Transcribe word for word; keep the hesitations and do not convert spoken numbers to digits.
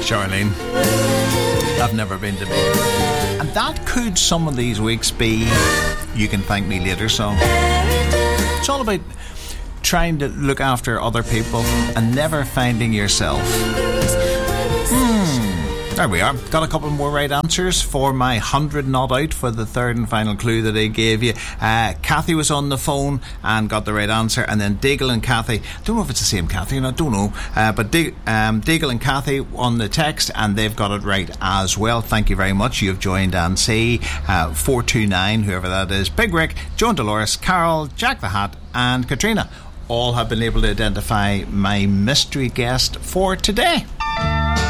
Charlene. I've never been to me. And that could some of these weeks be You Can Thank Me Later song. It's all about trying to look after other people and never finding yourself. Hmm. There we are. Got a couple more right answers for my hundred not out for the third and final clue that I gave you. Uh, Kathy was on the phone and got the right answer, and then Diggle and Kathy, don't know if it's the same Kathy, I don't know, uh, but Dig, um, Diggle and Kathy on the text, and they've got it right as well. Thank you very much. You've joined Annecy, uh, four two nine, whoever that is, Big Rick, Joan Dolores, Carol, Jack the Hat and Katrina all have been able to identify my mystery guest for today.